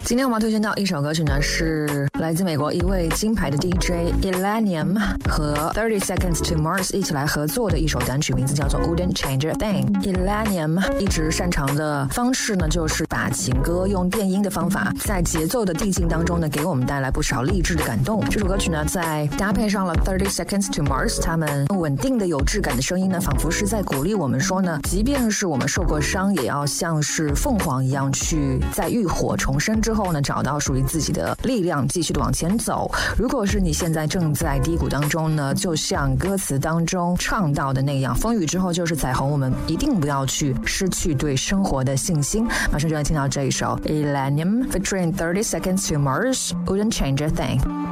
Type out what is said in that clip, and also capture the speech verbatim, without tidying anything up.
今天我们要推荐到一首歌曲呢，是来自美国一位金牌的 D J Illenium 和thirty seconds to Mars 一起来合作的一首单曲，名字叫做 Wouldn't Change a Thing。Illenium 一直擅长的方式呢，就是把情歌用电音的方法，在节奏的递进当中呢，给我们带来不少励志的感动。这首歌曲呢，在搭配上了thirty seconds to Mars 他们稳定的有质感的声音呢，仿佛是在鼓励我们说呢，即便是我们受过伤，也要像是凤凰一样，去在浴火重生之后呢，找到属于自己的力量，继续的往前走。如果是你现在正在低谷当中呢，就像歌词当中唱到的那样，风雨之后就是彩虹，我们一定不要去失去对生活的信心。马上就要听到这一首 Illenium featuring thirty seconds to Mars Wouldn't Change a Thing。